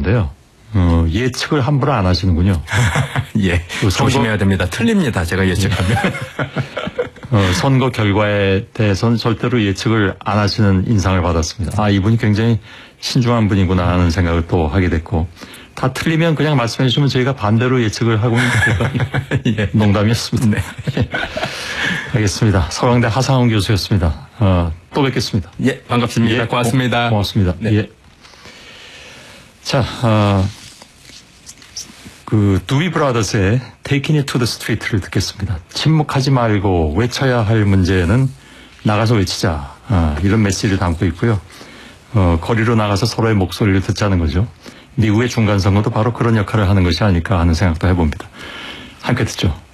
나오는데요. 예측을 함부로 안 하시는군요. 예, 조심해야 됩니다. 틀립니다. 제가 예측하면. 선거 결과에 대해서는 절대로 예측을 안 하시는 인상을 받았습니다. 아, 이분이 굉장히 신중한 분이구나 하는 생각을 또 하게 됐고, 다 틀리면 그냥 말씀해 주시면 저희가 반대로 예측을 하고 있는 예, 농담이었습니다. 네. 알겠습니다. 서강대 하상훈 교수였습니다. 또 뵙겠습니다. 예, 반갑습니다. 예, 고맙습니다. 고맙습니다. 네. 예. 자, 두비 브라더스의 Taking It to the Street를 듣겠습니다. 침묵하지 말고 외쳐야 할 문제는 나가서 외치자. 이런 메시지를 담고 있고요. 거리로 나가서 서로의 목소리를 듣자는 거죠. 미국의 중간선거도 바로 그런 역할을 하는 것이 아닐까 하는 생각도 해봅니다. 함께 듣죠.